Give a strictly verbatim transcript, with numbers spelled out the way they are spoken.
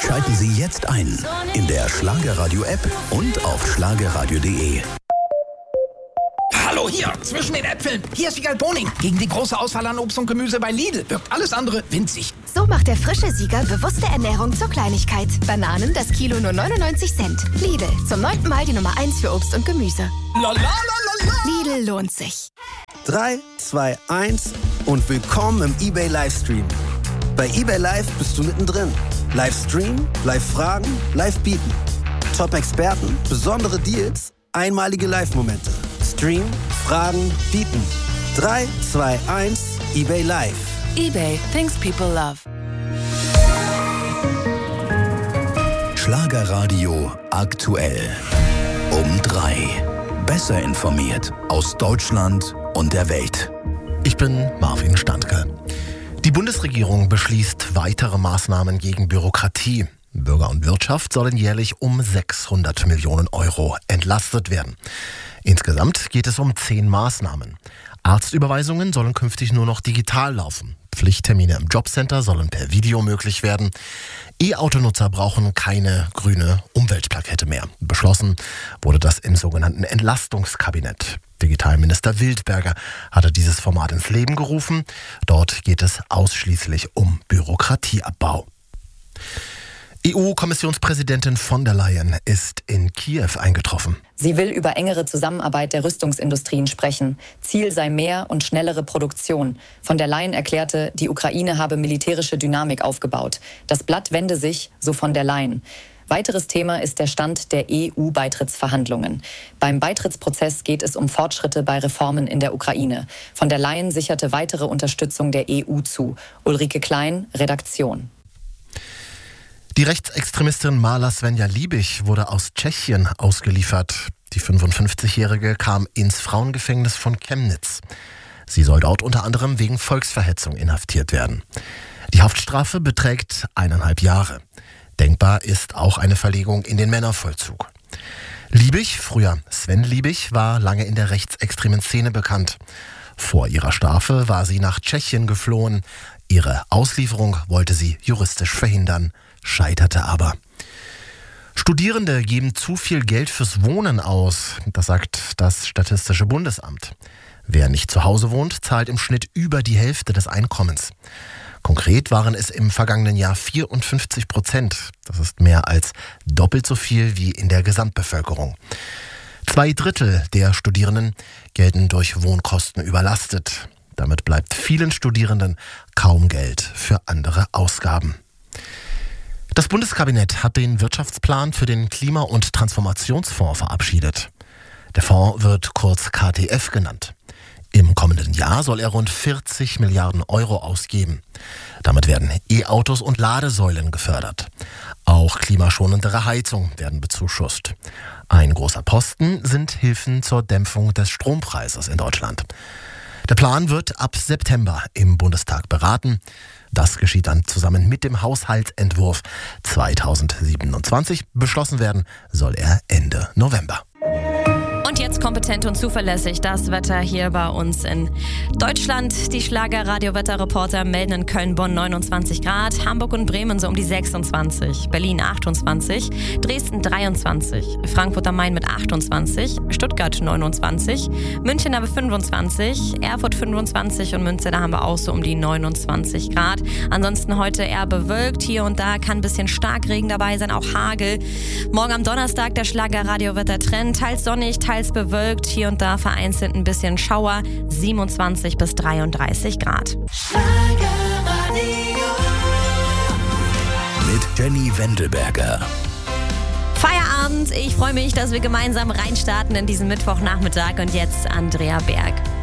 Schalten Sie jetzt ein in der Schlagerradio-App und auf schlagerradio punkt de. Hallo hier, zwischen den Äpfeln. Hier ist Wiegald Boning. Gegen die große Auswahl an Obst und Gemüse bei Lidl wirkt alles andere winzig. So macht der frische Sieger bewusste Ernährung zur Kleinigkeit. Bananen das Kilo nur neunundneunzig Cent. Lidl, zum neunten Mal die Nummer eins für Obst und Gemüse. La, la, la, la, la. Lidl lohnt sich. drei, zwei, eins und willkommen im eBay Livestream. Bei eBay Live bist du mittendrin. Livestream, Live-Fragen, Live-Bieten. Top-Experten, besondere Deals, einmalige Live-Momente. Stream, Fragen, Bieten. drei, zwei, eins, eBay Live. eBay, things people love. Schlagerradio aktuell. Um drei. Besser informiert aus Deutschland und der Welt. Ich bin Marvin Standke. Die Bundesregierung beschließt weitere Maßnahmen gegen Bürokratie. Bürger und Wirtschaft sollen jährlich um sechshundert Millionen Euro entlastet werden. Insgesamt geht es um zehn Maßnahmen. Arztüberweisungen sollen künftig nur noch digital laufen. Pflichttermine im Jobcenter sollen per Video möglich werden. E-Autonutzer brauchen keine grüne Umweltplakette mehr. Beschlossen wurde das im sogenannten Entlastungskabinett. Digitalminister Wildberger hatte dieses Format ins Leben gerufen. Dort geht es ausschließlich um Bürokratieabbau. E U-Kommissionspräsidentin von der Leyen ist in Kiew eingetroffen. Sie will über engere Zusammenarbeit der Rüstungsindustrien sprechen. Ziel sei mehr und schnellere Produktion. Von der Leyen erklärte, die Ukraine habe militärische Dynamik aufgebaut. Das Blatt wende sich, so von der Leyen. Weiteres Thema ist der Stand der E U-Beitrittsverhandlungen. Beim Beitrittsprozess geht es um Fortschritte bei Reformen in der Ukraine. Von der Leyen sicherte weitere Unterstützung der E U zu. Ulrike Klein, Redaktion. Die Rechtsextremistin Marla Svenja Liebig wurde aus Tschechien ausgeliefert. Die fünfundfünfzigjährige kam ins Frauengefängnis von Chemnitz. Sie soll dort unter anderem wegen Volksverhetzung inhaftiert werden. Die Haftstrafe beträgt eineinhalb Jahre. Denkbar ist auch eine Verlegung in den Männervollzug. Liebig, früher Sven Liebig, war lange in der rechtsextremen Szene bekannt. Vor ihrer Strafe war sie nach Tschechien geflohen. Ihre Auslieferung wollte sie juristisch verhindern, scheiterte aber. Studierende geben zu viel Geld fürs Wohnen aus, das sagt das Statistische Bundesamt. Wer nicht zu Hause wohnt, zahlt im Schnitt über die Hälfte des Einkommens. Konkret waren es im vergangenen Jahr vierundfünfzig Prozent. Das ist mehr als doppelt so viel wie in der Gesamtbevölkerung. Zwei Drittel der Studierenden gelten durch Wohnkosten überlastet. Damit bleibt vielen Studierenden kaum Geld für andere Ausgaben. Das Bundeskabinett hat den Wirtschaftsplan für den Klima- und Transformationsfonds verabschiedet. Der Fonds wird kurz K T F genannt. Im kommenden Jahr soll er rund vierzig Milliarden Euro ausgeben. Damit werden E-Autos und Ladesäulen gefördert. Auch klimaschonendere Heizung werden bezuschusst. Ein großer Posten sind Hilfen zur Dämpfung des Strompreises in Deutschland. Der Plan wird ab September im Bundestag beraten. Das geschieht dann zusammen mit dem Haushaltsentwurf zweitausendsiebenundzwanzig. Beschlossen werden soll er Ende November. Und jetzt kompetent und zuverlässig das Wetter hier bei uns in Deutschland. Die Schlager-Radio-Wetterreporter melden in Köln-Bonn neunundzwanzig Grad, Hamburg und Bremen so um die sechsundzwanzig, Berlin achtundzwanzig, Dresden dreiundzwanzig, Frankfurt am Main mit achtundzwanzig, Stuttgart neunundzwanzig, München aber fünfundzwanzig, Erfurt fünfundzwanzig und Münster, da haben wir auch so um die neunundzwanzig Grad. Ansonsten heute eher bewölkt, hier und da kann ein bisschen Starkregen dabei sein, auch Hagel. Morgen am Donnerstag der Schlager-Radio-Wettertrend, teils sonnig, teils bewölkt, hier und da vereinzelt ein bisschen Schauer, siebenundzwanzig bis dreiunddreißig Grad. Mit Jenny Wendelberger. Feierabend, ich freue mich, dass wir gemeinsam reinstarten in diesen Mittwochnachmittag und jetzt Andrea Berg.